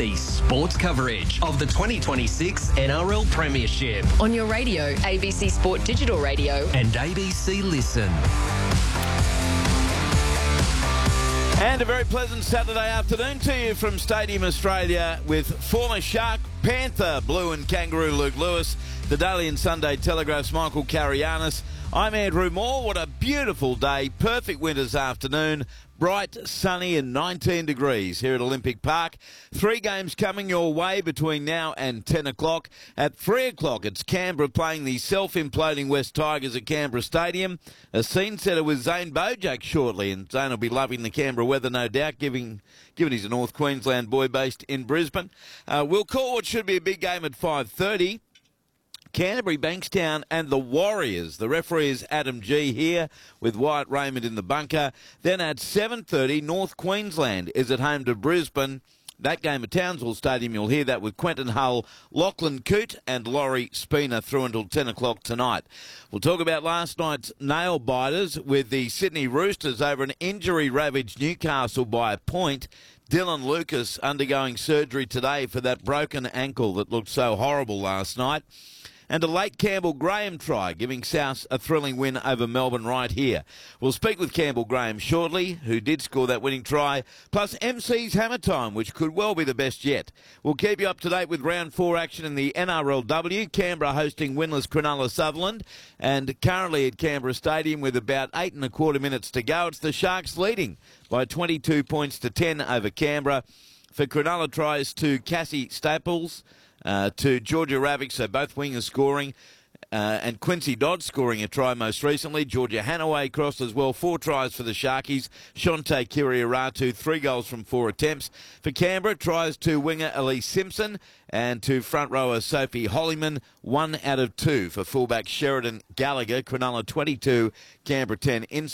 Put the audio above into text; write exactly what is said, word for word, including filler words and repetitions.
C sports coverage of the twenty twenty-six N R L Premiership. On your radio, A B C Sport Digital Radio. And A B C Listen. And a very pleasant Saturday afternoon to you from Stadium Australia with former Shark, Panther, Blue and Kangaroo Luke Lewis, the Daily and Sunday Telegraph's Michael Carianis. I'm Andrew Moore. What a beautiful day. Perfect winter's afternoon. Bright, sunny and nineteen degrees here at Olympic Park. Three games coming your way between now and ten o'clock. At three o'clock, it's Canberra playing the self-imploding West Tigers at Canberra Stadium. A scene setter with Zane Bojak shortly, and Zane will be loving the Canberra weather, no doubt, given, given he's a North Queensland boy based in Brisbane. Uh, we'll call what should be a big game at five thirty. Canterbury, Bankstown and the Warriors. The referee is Adam G here with Wyatt Raymond in the bunker. Then at seven thirty, North Queensland is at home to Brisbane. That game at Townsville Stadium, you'll hear that with Quentin Hull, Lachlan Coote and Laurie Spina through until ten o'clock tonight. We'll talk about last night's nail biters with the Sydney Roosters over an injury-ravaged Newcastle by a point. Dylan Lucas undergoing surgery today for that broken ankle that looked so horrible last night. And a late Campbell Graham try, giving South a thrilling win over Melbourne right here. We'll speak with Campbell Graham shortly, who did score that winning try, plus M C's Hammer Time, which could well be the best yet. We'll keep you up to date with round four action in the N R L W. Canberra hosting winless Cronulla Sutherland, and currently at Canberra Stadium with about eight and a quarter minutes to go. It's the Sharks leading by twenty-two points to ten over Canberra. For Cronulla tries to Cassie Staples, Uh, to Georgia Ravik, so both wingers scoring, uh, and Quincy Dodd scoring a try most recently. Georgia Hanaway crossed as well, four tries for the Sharkies. Shante Kiriaratu, three goals from four attempts. For Canberra, tries to winger Elise Simpson and to front rower Sophie Hollyman, one out of two for fullback Sheridan Gallagher. Cronulla twenty-two, Canberra ten inside.